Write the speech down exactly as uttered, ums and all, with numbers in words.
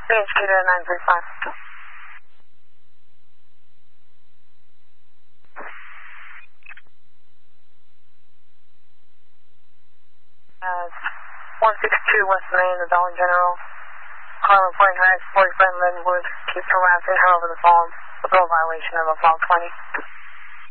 Executed nine three five. Uh, one sixty-two West Main, the Dollar General. Car reporting high, forty-five Redwood. Keep harassing her over the phone. A bill violation of a phone twenty.